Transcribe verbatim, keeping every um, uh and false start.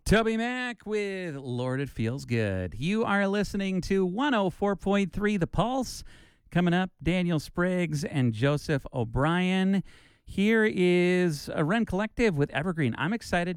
Toby Mac with Lord, It Feels Good. You are listening to one oh four point three The Pulse. Coming up, Daniel Spriggs and Joseph O'Brien. Here is a Ren Collective with Evergreen. I'm excited